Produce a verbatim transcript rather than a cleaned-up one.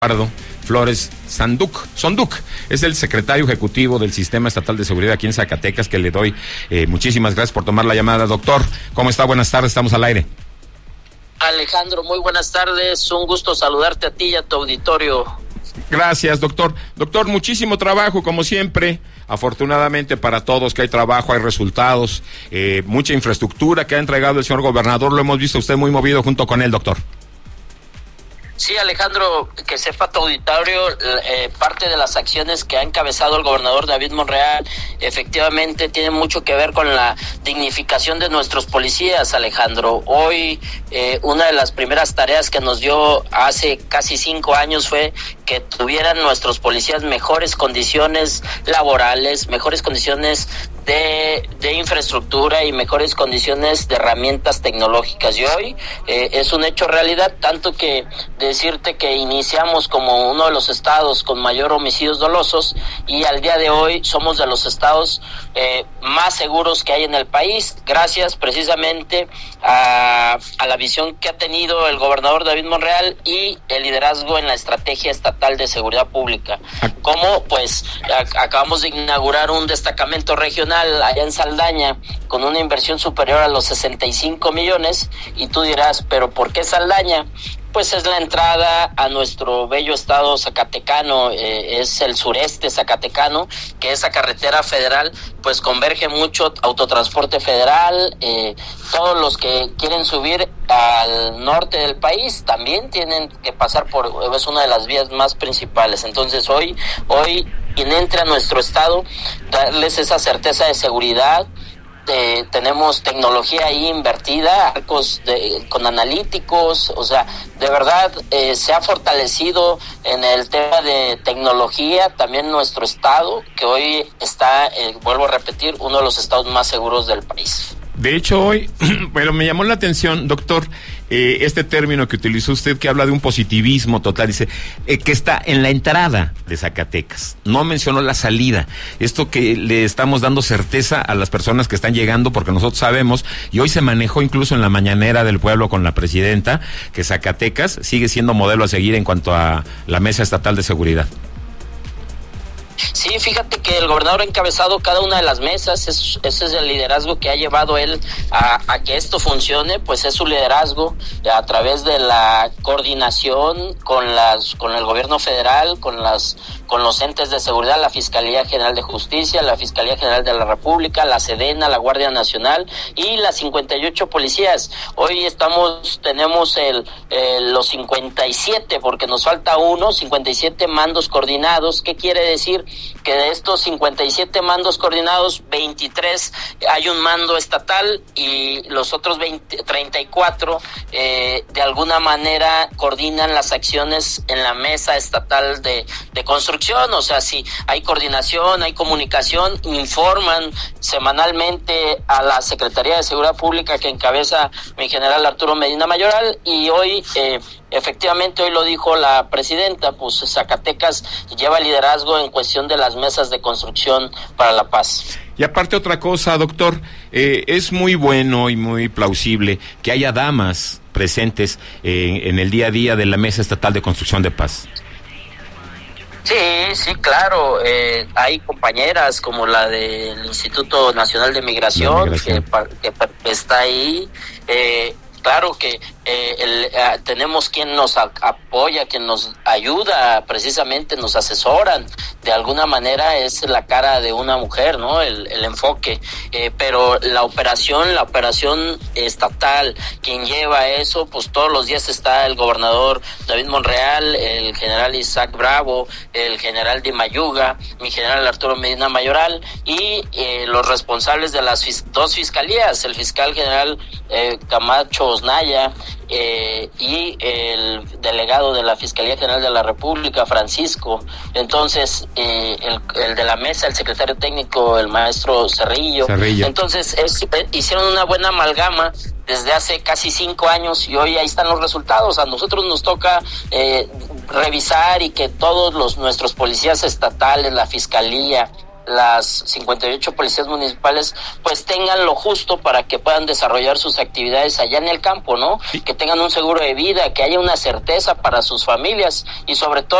Flores Sanduc, Sonduc, es el secretario ejecutivo del Sistema Estatal de Seguridad aquí en Zacatecas, que le doy eh, muchísimas gracias por tomar la llamada. Doctor, ¿cómo está? Buenas tardes, estamos al aire. Alejandro, muy buenas tardes, un gusto saludarte a ti y a tu auditorio. Gracias, doctor. Doctor, muchísimo trabajo, como siempre. Afortunadamente para todos que hay trabajo, hay resultados, eh, mucha infraestructura que ha entregado el señor gobernador, lo hemos visto usted muy movido junto con él, doctor. Sí, Alejandro, que sepa tu auditorio, eh, parte de las acciones que ha encabezado el gobernador David Monreal efectivamente tienen mucho que ver con la dignificación de nuestros policías, Alejandro. Hoy eh, una de las primeras tareas que nos dio hace casi cinco años fue que tuvieran nuestros policías mejores condiciones laborales, mejores condiciones de, de infraestructura y mejores condiciones de herramientas tecnológicas. Y hoy eh, es un hecho realidad, tanto que decirte que iniciamos como uno de los estados con mayor homicidios dolosos y al día de hoy somos de los estados eh, más seguros que hay en el país, gracias precisamente a, a la visión que ha tenido el gobernador David Monreal y el liderazgo en la estrategia estatal de seguridad pública. Como pues a, acabamos de inaugurar un destacamento regional allá en Saldaña con una inversión superior a los sesenta y cinco millones y tú dirás, pero ¿por qué Saldaña? Pues es la entrada a nuestro bello estado zacatecano, eh, es el sureste zacatecano, que esa carretera federal pues converge mucho autotransporte federal, eh, todos los que quieren subir al norte del país también tienen que pasar por, es una de las vías más principales. Entonces hoy, hoy quien entre a nuestro estado, darles esa certeza de seguridad. Eh, tenemos tecnología ahí invertida, arcos de, con analíticos, o sea, de verdad eh, se ha fortalecido en el tema de tecnología también nuestro estado, que hoy está, eh, vuelvo a repetir, uno de los estados más seguros del país. De hecho, hoy, pero me llamó la atención, doctor, eh, este término que utilizó usted, que habla de un positivismo total, dice eh, que está en la entrada de Zacatecas, no mencionó la salida, esto que le estamos dando certeza a las personas que están llegando, porque nosotros sabemos, y hoy se manejó incluso en la mañanera del pueblo con la presidenta, que Zacatecas sigue siendo modelo a seguir en cuanto a la Mesa Estatal de Seguridad. Sí, fíjate que el gobernador ha encabezado cada una de las mesas, es, ese es el liderazgo que ha llevado él a, a que esto funcione, pues es su liderazgo a través de la coordinación con las con el gobierno federal, con las con los entes de seguridad, la Fiscalía General de Justicia, la Fiscalía General de la República, la Sedena, la Guardia Nacional y las cincuenta y ocho policías. Hoy estamos, tenemos el, el los cincuenta y siete, porque nos falta uno, cincuenta y siete mandos coordinados. ¿Qué quiere decir? Que de estos cincuenta y siete mandos coordinados, veintitrés hay un mando estatal y los otros veinte, treinta y cuatro eh, de alguna manera coordinan las acciones en la mesa estatal de, de construcción. O sea, si hay coordinación, hay comunicación, informan semanalmente a la Secretaría de Seguridad Pública que encabeza mi general Arturo Medina Mayoral, y hoy eh, efectivamente, hoy lo dijo la presidenta, pues Zacatecas lleva liderazgo en cuestión de las mesas de construcción para la paz. Y aparte otra cosa, doctor, eh, es muy bueno y muy plausible que haya damas presentes eh, en el día a día de la Mesa Estatal de Construcción de Paz. Sí, sí, claro, eh, hay compañeras como la del Instituto Nacional de Migración, Migración. Que, que está ahí, eh, claro que eh, el, eh, tenemos quien nos a, apoya, quien nos ayuda, precisamente nos asesoran, de alguna manera es la cara de una mujer, ¿no? El, el enfoque, eh, pero la operación, la operación estatal, quien lleva eso, pues todos los días está el gobernador David Monreal, el general Isaac Bravo, el general Di Mayuga, mi general Arturo Medina Mayoral y eh, los responsables de las fis- dos fiscalías, el fiscal general eh, Camacho Osnaya, Eh, y el delegado de la Fiscalía General de la República, Francisco. Entonces, eh, el, el de la mesa, el secretario técnico, el maestro Cerrillo. Cerrillo. Entonces, es, eh, hicieron una buena amalgama desde hace casi cinco años y hoy ahí están los resultados. A nosotros nos toca eh, revisar y que todos los nuestros policías estatales, la Fiscalía, las cincuenta y ocho policías municipales pues tengan lo justo para que puedan desarrollar sus actividades allá en el campo, ¿no? Sí. Que tengan un seguro de vida, que haya una certeza para sus familias y sobre todo